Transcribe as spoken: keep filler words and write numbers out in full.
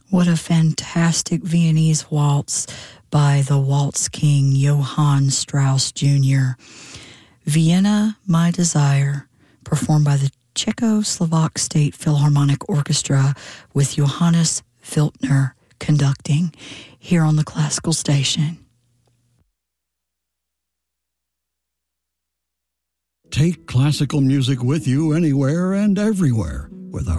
What a fantastic Viennese waltz by the waltz king Johann Strauss Junior Vienna, My Desire, performed by the Czechoslovak State Philharmonic Orchestra with Johannes Filtner conducting here on the Classical Station. Take classical music with you anywhere and everywhere with our